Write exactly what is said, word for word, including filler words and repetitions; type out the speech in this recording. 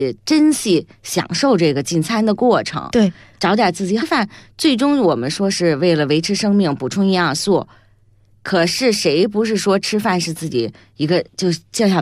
珍惜享受这个进餐的过程， 对， 找点自己饭。最终我们说是为了维持生命，补充营养素，可是谁不是说吃饭是自己一个就就像